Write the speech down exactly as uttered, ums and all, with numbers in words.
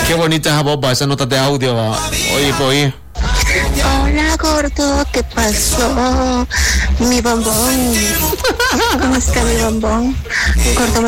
Qué bonita esa voz, esa nota de audio. Oye, oye. Hola, gordo, ¿qué pasó? Mi bombón. ¿Cómo está mi bombón? Gordo,